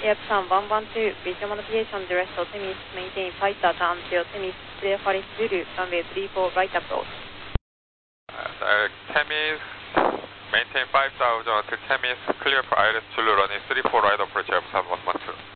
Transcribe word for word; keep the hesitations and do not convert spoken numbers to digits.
Epson one one two, visual manipulation direct to Temis, maintain fighter turn to Temis, clear Paris Zulu, runway three four right approach. Uh, Temis, maintain five thousand to Temis, clear for Iris Zulu, running three four right approach, Epson one one two.